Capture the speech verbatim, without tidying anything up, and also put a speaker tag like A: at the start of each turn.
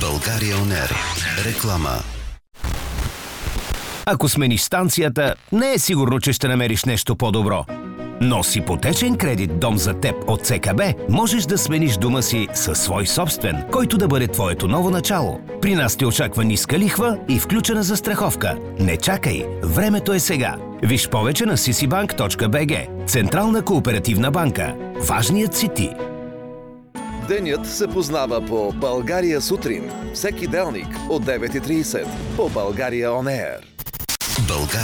A: България Он Ер. Реклама.
B: Ако смениш станцията, не е сигурно, че ще намериш нещо по-добро. Но с ипотечен кредит «Дом за теб» от Це Ка Бе можеш да смениш дома си със свой собствен, който да бъде твоето ново начало. При нас те очаква ниска лихва и включена застраховка. Не чакай, времето е сега. Виж повече на си си банк точка би джи. Централна кооперативна банка. Важният си ти.
C: Денят се познава по България сутрин. Всеки делник от девет и трийсет по България Он Ер.
A: България